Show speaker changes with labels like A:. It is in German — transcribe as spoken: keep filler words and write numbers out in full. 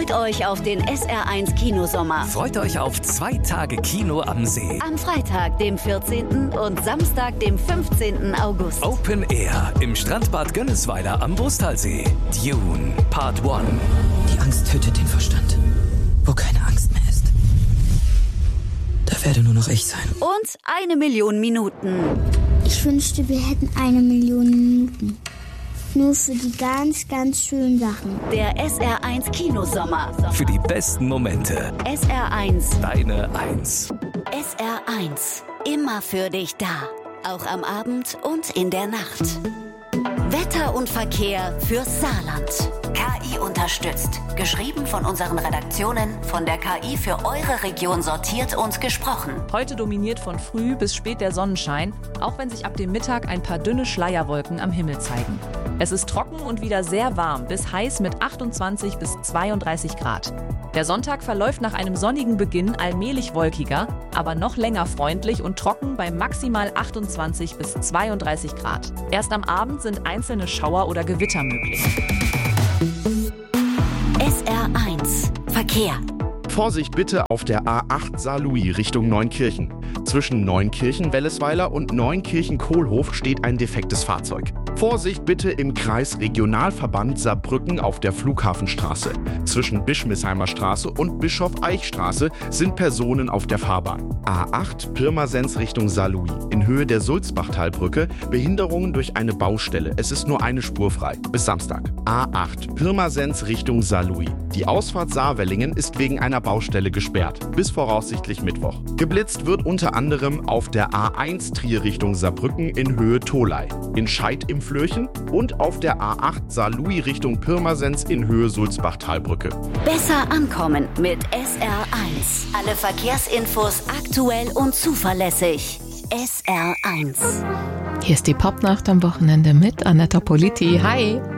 A: Freut euch auf den S R eins Kinosommer.
B: Freut euch auf zwei Tage Kino am See.
A: Am Freitag, dem vierzehnten und Samstag, dem fünfzehnten August.
B: Open Air im Strandbad Gönnesweiler am Brustalsee. Dune Part eins.
C: Die Angst tötet den Verstand. Wo keine Angst mehr ist, da werde nur noch ich sein.
A: Und eine Million Minuten.
D: Ich wünschte, wir hätten eine Million Minuten. Nur für die ganz, ganz schönen Sachen.
A: Der S R eins Kinosommer.
B: Für die besten Momente.
A: S R eins.
B: Deine Eins.
A: S R eins. Immer für dich da. Auch am Abend und in der Nacht. Wetter und Verkehr fürs Saarland. K I unterstützt. Geschrieben von unseren Redaktionen, von der K I für eure Region sortiert und gesprochen.
E: Heute dominiert von früh bis spät der Sonnenschein, auch wenn sich ab dem Mittag ein paar dünne Schleierwolken am Himmel zeigen. Es ist trocken und wieder sehr warm, bis heiß mit achtundzwanzig bis zweiunddreißig Grad. Der Sonntag verläuft nach einem sonnigen Beginn allmählich wolkiger, aber noch länger freundlich und trocken bei maximal achtundzwanzig bis zweiunddreißig Grad. Erst am Abend sind einzelne Schauer oder Gewitter möglich.
A: S R eins Verkehr.
F: Vorsicht bitte auf der A acht Saarlouis Richtung Neunkirchen. Zwischen Neunkirchen-Wellesweiler und Neunkirchen-Kohlhof steht ein defektes Fahrzeug. Vorsicht bitte im Kreis Regionalverband Saarbrücken auf der Flughafenstraße. Zwischen Bischmisheimer Straße und Bischof-Eich-Straße sind Personen auf der Fahrbahn. A acht Pirmasens Richtung Saarlouis. In Höhe der Sulzbachtalbrücke Behinderungen durch eine Baustelle. Es ist nur eine Spur frei. Bis Samstag. A acht Pirmasens Richtung Saarlouis. Die Ausfahrt Saarwellingen ist wegen einer Baustelle gesperrt. Bis voraussichtlich Mittwoch. Geblitzt wird unter anderem auf der A eins Trier Richtung Saarbrücken in Höhe Tholey. In Scheid im Flörchen und auf der A acht Saarlouis Richtung Pirmasens in Höhe Sulzbachtalbrücke.
A: Besser ankommen mit S R eins. Alle Verkehrsinfos aktuell und zuverlässig. S R eins.
G: Hier ist die Popnacht am Wochenende mit Annetta Politi. Hi!